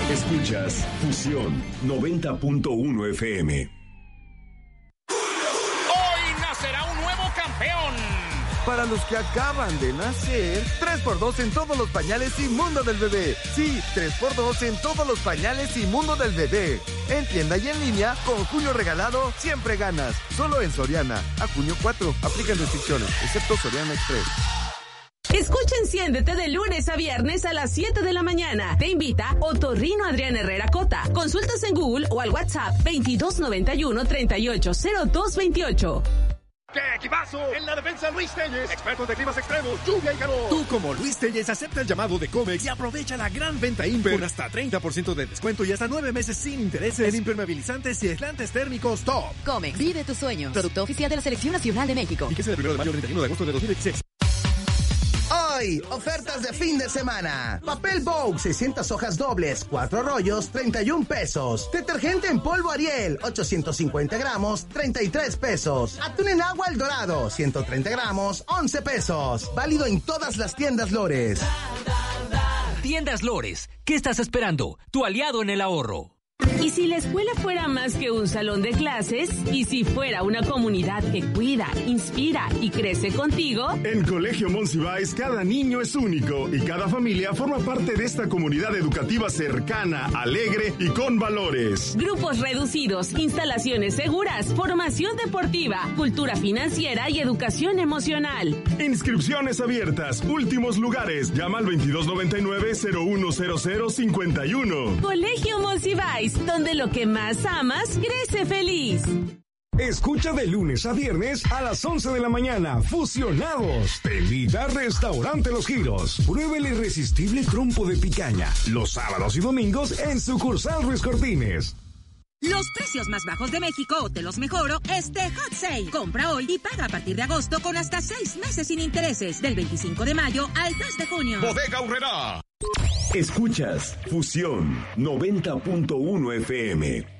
Escuchas Fusión 90.1 FM. Hoy nacerá un nuevo campeón. Para los que acaban de nacer, 3x2 en todos los pañales y mundo del bebé. Sí, 3x2 en todos los pañales y mundo del bebé. En tienda y en línea, con junio regalado, siempre ganas. Solo en Soriana. A junio 4. Aplican restricciones, excepto Soriana Express. Escucha Enciéndete de lunes a viernes a las 7 de la mañana. Te invita Otorrino Adrián Herrera Cota. Consultas en Google o al WhatsApp 2291-380228. ¡Qué equipazo! En la defensa Luis Telles, expertos de climas extremos, lluvia y calor. Tú como Luis Telles acepta el llamado de Comex y aprovecha la gran venta Imper con hasta 30% de descuento y hasta 9 meses sin intereses en impermeabilizantes y aislantes térmicos top. Comex, vive tus sueños. Producto oficial de la Selección Nacional de México. Y que sea del 1 de mayo al 31 de agosto de 2016. Hoy, ofertas de fin de semana. Papel Vogue, 600 hojas dobles, 4 rollos, 31 pesos. Detergente en polvo Ariel, 850 gramos, 33 pesos. Atún en agua El Dorado, 130 gramos, 11 pesos. Válido en todas las tiendas Lores. Tiendas Lores, ¿qué estás esperando? Tu aliado en el ahorro. ¿Y si la escuela fuera más que un salón de clases? ¿Y si fuera una comunidad que cuida, inspira y crece contigo? En Colegio Monsiváis cada niño es único y cada familia forma parte de esta comunidad educativa cercana, alegre y con valores. Grupos reducidos, instalaciones seguras, formación deportiva, cultura financiera y educación emocional. Inscripciones abiertas, últimos lugares. Llama al 2299-010051. Colegio Monsiváis, donde lo que más amas crece feliz. Escucha de lunes a viernes a las 11 de la mañana. Fusionados. Te invita a Restaurante Los Giros. Prueba el irresistible trompo de picaña. Los sábados y domingos en sucursal Ruiz Cortines. Los precios más bajos de México, te los mejoro, Hot Sale. Compra hoy y paga a partir de agosto con hasta 6 meses sin intereses. Del 25 de mayo al 3 de junio. Bodega Aurrerá. Escuchas Fusión 90.1 FM.